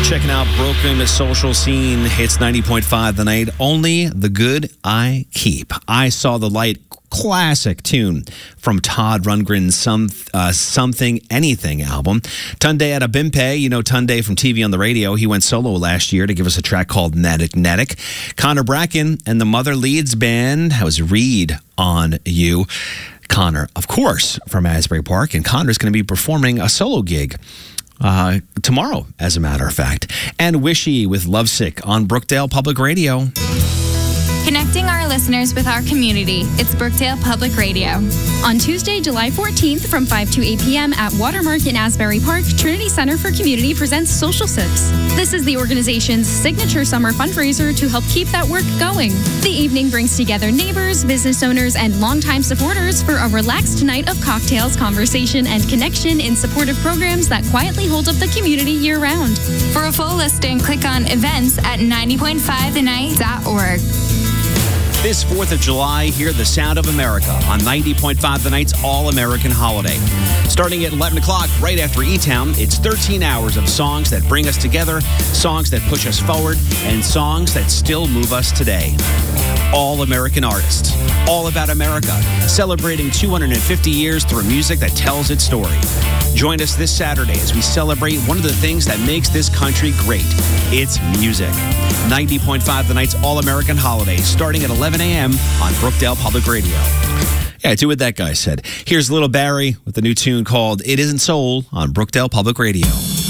Checking out Broken Social Scene, hits 90.5 the night. Only the good I keep. I Saw the Light, classic tune from Todd Rundgren's Something Anything album. Tunde Adebimpe, you know Tunde from TV on the radio. He went solo last year to give us a track called Netic. Connor Bracken and the Mother Leeds Band was Read on You. Connor, of course, from Asbury Park, and Connor's going to be performing a solo gig tomorrow, as a matter of fact. And Wishy with Lovesick on Brookdale Public Radio. Connecting our listeners with our community. It's Brookdale Public Radio. On Tuesday, July 14th from 5 to 8 p.m. at Watermark in Asbury Park, Trinity Center for Community presents Social Sips. This is the organization's signature summer fundraiser to help keep that work going. The evening brings together neighbors, business owners, and longtime supporters for a relaxed night of cocktails, conversation, and connection in supportive programs that quietly hold up the community year-round. For a full listing, click on events at 90.5thenight.org. This 4th of July, hear the sound of America on 90.5 the Night's All-American Holiday. Starting at 11 o'clock, right after E-Town, it's 13 hours of songs that bring us together, songs that push us forward, and songs that still move us today. All-American artists, all about America, celebrating 250 years through music that tells its story. Join us this Saturday as we celebrate one of the things that makes this country great. It's music. 90.5 the Night's All-American Holiday, starting at 11 a.m. on Brookdale Public Radio. Yeah, do what that guy said. Here's Little Barry with a new tune called It Isn't Soul on Brookdale Public Radio.